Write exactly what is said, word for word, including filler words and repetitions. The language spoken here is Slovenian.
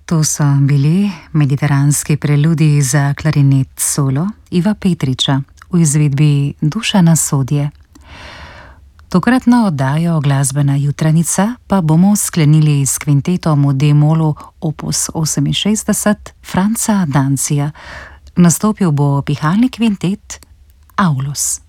To so bili mediteranski preludiji za klarinet solo Iva Petriča v izvedbi Dušana Sodje. Tokratno oddajo Glasbena jutranica pa bomo sklenili s kvintetom v D-molu opus oseminšestdeset Franca Dancija. Nastopil bo pihalni kvintet Aulus.